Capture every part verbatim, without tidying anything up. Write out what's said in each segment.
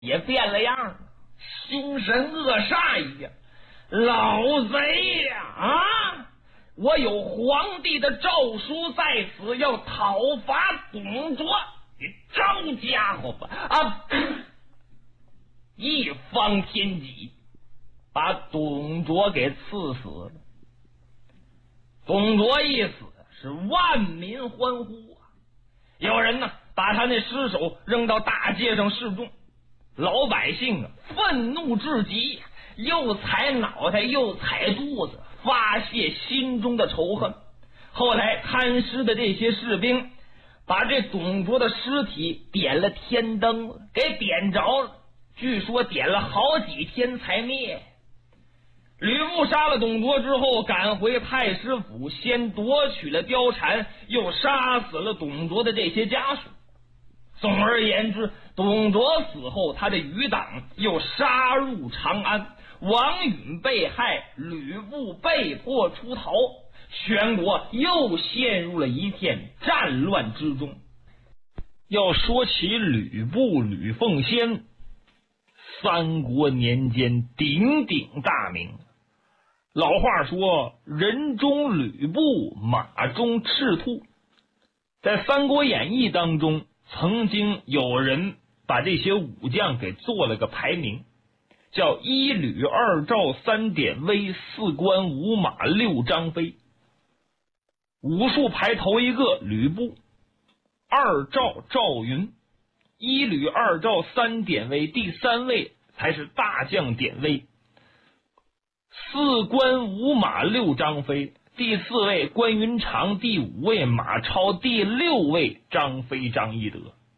也变了样了，凶神恶煞一样。老贼呀！啊！我有皇帝的诏书在此，要讨伐董卓。你招家伙吧！啊！一方天戟把董卓给刺死了。董卓一死，是万民欢呼啊！有人呢把他那尸首扔到大街上示众，老百姓啊愤怒至极，又踩脑袋又踩肚子，发泄心中的仇恨。后来看尸的这些士兵把这董卓的尸体点了天灯，给点着了，据说点了好几天才灭。吕布杀了董卓之后，赶回太师府，先夺取了貂蝉，又杀死了董卓的这些家属。总而言之，董卓死后，他的余党又杀入长安，王允被害，吕布被迫出逃，全国又陷入了一片战乱之中。要说起吕布吕奉先，三国年间鼎鼎大名。老话说人中吕布，马中赤兔。在《三国演义》当中，曾经有人把这些武将给做了个排名，叫一吕二赵三典韦四关五马六张飞。武术排头一个吕布，二赵赵云，一吕二赵三典韦，第三位才是大将典韦。四关五马六张飞，第四位关云长，第五位马超，第六位张飞张翼德。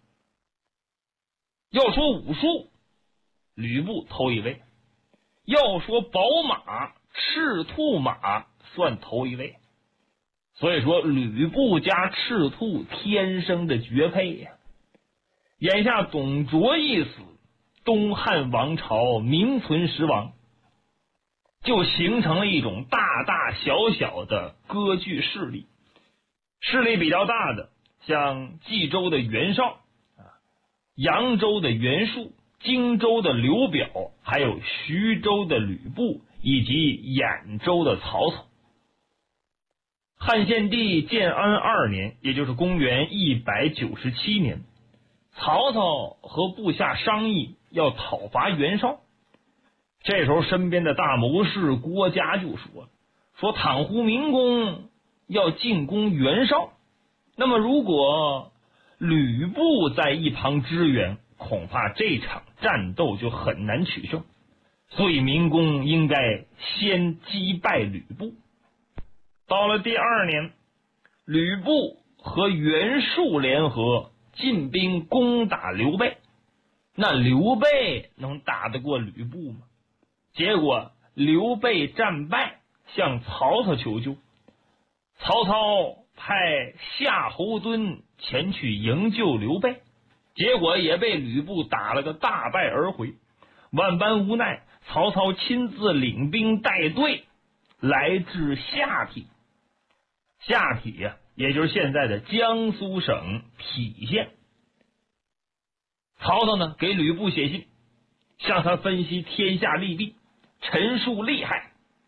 要说武术，吕布头一位；要说宝马，赤兔马算头一位。所以说吕布加赤兔天生的绝配呀。眼下董卓一死，东汉王朝名存实亡，就形成了一种大大小小的割据势力。势力比较大的像冀州的袁绍，扬州的袁术，荆州的刘表，还有徐州的吕布，以及兖州的曹操。汉献帝建安二年，也就是公元一百九十七年，曹操和部下商议要讨伐袁绍。这时候身边的大谋士郭嘉就说说倘乎明公要进攻袁绍，那么如果吕布在一旁支援，恐怕这场战斗就很难取胜，所以明公应该先击败吕布。到了第二年，吕布和袁术联合进兵攻打刘备，那刘备能打得过吕布吗？结果刘备战败，向曹操求救。曹操派夏侯惇前去营救刘备，结果也被吕布打了个大败而回。万般无奈，曹操亲自领兵带队来至下邳。下邳呀、啊，也就是现在的江苏省郫县。曹操呢，给吕布写信，向他分析天下利弊，陈述利害。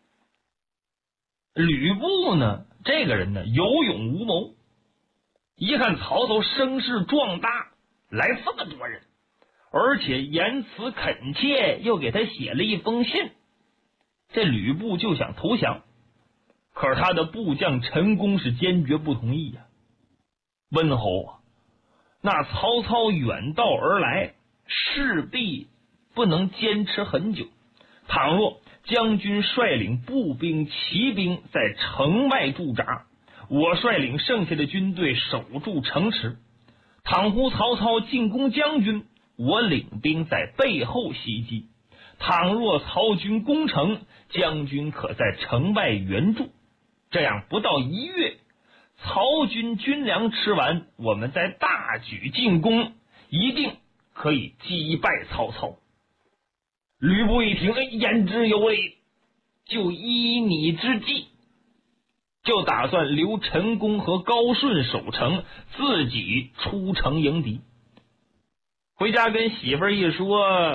吕布呢，这个人呢有勇无谋，一看曹操声势壮大，来这么多人，而且言辞恳切，又给他写了一封信，这吕布就想投降。可是他的部将陈宫是坚决不同意呀、啊。温侯啊，那曹操远道而来，势必不能坚持很久。倘若将军率领步兵骑兵在城外驻扎，我率领剩下的军队守住城池，倘乎曹操进攻将军，我领兵在背后袭击。倘若曹军攻城，将军可在城外援助，这样不到一月，曹军军粮吃完，我们再大举进攻，一定可以击败曹操。吕布一听，哎，言之有理，就依你之计，就打算留陈宫和高顺守城，自己出城迎敌。 回家跟媳妇儿一说。